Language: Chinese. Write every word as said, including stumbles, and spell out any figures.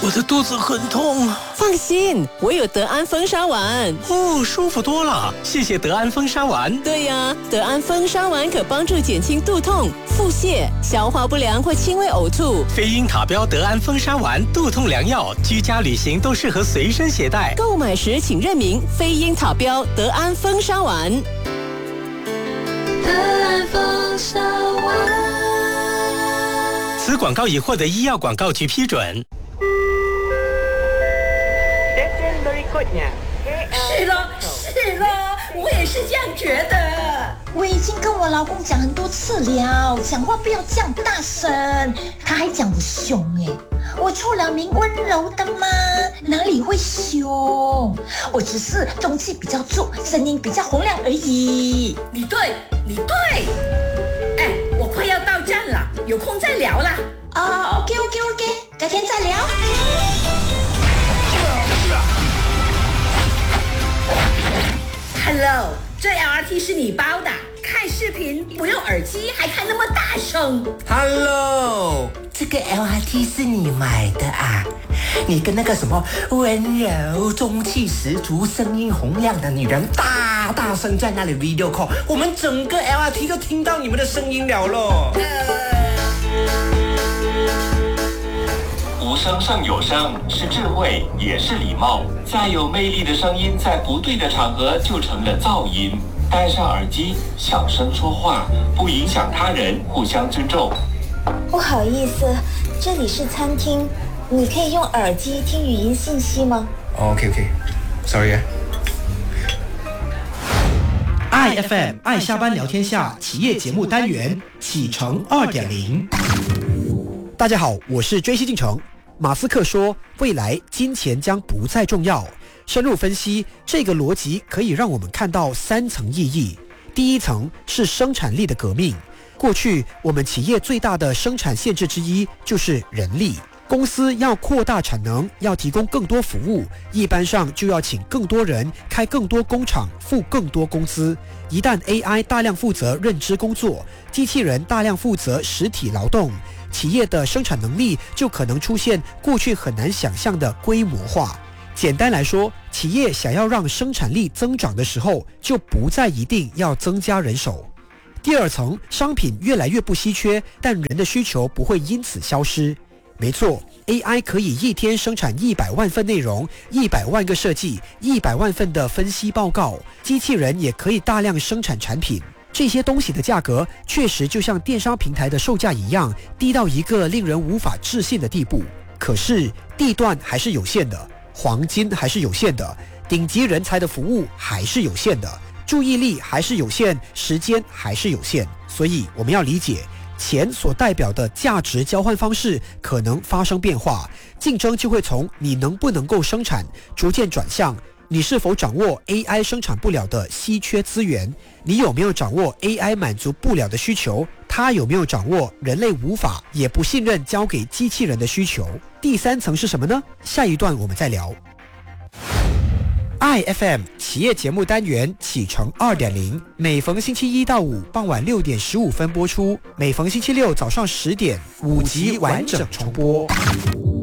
我的肚子很痛。 放心，我有德安风沙丸。 哦，舒服多了，谢谢德安风沙丸。 对呀，德安风沙丸可帮助减轻肚痛、腹泻、消化不良或轻微呕吐。 飞鹰塔标德安风沙丸，肚痛良药，居家旅行都适合随身携带。 购买时请认明飞鹰塔标德安风沙丸。 德安风沙丸。 此广告已获得医药广告局批准。 是咯，是咯，我也是这样觉得。 我已经跟我老公讲很多次了，讲话不要这样大声。他还讲我凶耶，我出了名温柔的吗？哪里会凶？我只是中气比较足，声音比较洪亮而已。 你对，你对。哎，我快要到站了，有空再聊啦。 啊、uh, ，OK OK OK， 改天再聊。 Hello， 这 L R T 是你包的，看视频不用耳机还看那么大声。 Hello， 这个 L R T 是你买的啊？你跟那个什么温柔、中气十足、声音洪亮的女人大大声在那里 video call， 我们整个 L R T 都听到你们的声音了咯。 无声胜有声，是智慧，也是礼貌。再有魅力的声音，在不对的场合就成了噪音。戴上耳机，小声说话，不影响他人，互相尊重。 不好意思，这里是餐厅，你可以用耳机听语音信息吗 ？OK OK，Sorry 啊。 I F M 爱下班聊天下企业节目单元启程 二点零。大家好，我是追西进城。马斯克说，未来金钱将不再重要。深入分析，这个逻辑可以让我们看到三层意义。第一层是生产力的革命。过去我们企业最大的生产限制之一就是人力。公司要扩大产能，要提供更多服务，一般上就要请更多人，开更多工厂，付更多工资。一旦 A I 大量负责认知工作，机器人大量负责实体劳动，企业的生产能力就可能出现过去很难想象的规模化。简单来说，企业想要让生产力增长的时候，就不再一定要增加人手。第二层，商品越来越不稀缺，但人的需求不会因此消失。没错 ，A I 可以一天生产一百万份内容，一百万个设计，一百万份的分析报告。机器人也可以大量生产产品。这些东西的价格确实就像电商平台的售价一样，低到一个令人无法置信的地步。可是地段还是有限的，黄金还是有限的，顶级人才的服务还是有限的，注意力还是有限，时间还是有限。所以我们要理解，钱所代表的价值交换方式可能发生变化，竞争就会从你能不能够生产，逐渐转向你是否掌握 A I 生产不了的稀缺资源，你有没有掌握 A I 满足不了的需求，它有没有掌握人类无法也不信任交给机器人的需求。第三层是什么呢？下一段我们再聊。I F M 企业节目单元启程 二点零， 每逢星期一到五傍晚六点十五分播出，每逢星期六早上十点五集完整重播。